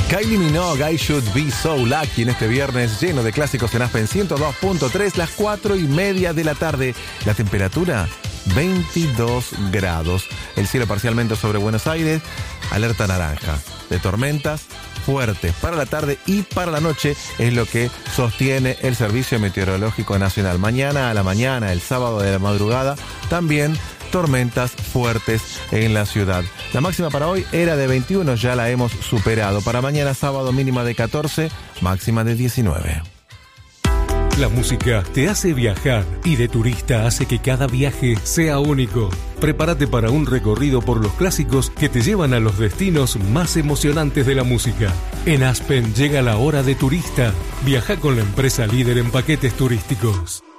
Kylie Minogue, I Should Be So Lucky, en este viernes lleno de clásicos en Aspen 102.3, las 4:30 de la tarde. La temperatura 22 grados. El cielo parcialmente sobre Buenos Aires. Alerta naranja de tormentas fuertes para la tarde y para la noche, es lo que sostiene el Servicio Meteorológico Nacional. Mañana a la mañana, el sábado de la madrugada, también tormentas fuertes en la ciudad. La máxima para hoy era de 21, ya la hemos superado. Para mañana sábado, mínima de 14, máxima de 19. La música te hace viajar y de turista hace que cada viaje sea único. Prepárate para un recorrido por los clásicos que te llevan a los destinos más emocionantes de la música. En Aspen llega la hora de turista. Viaja con la empresa líder en paquetes turísticos.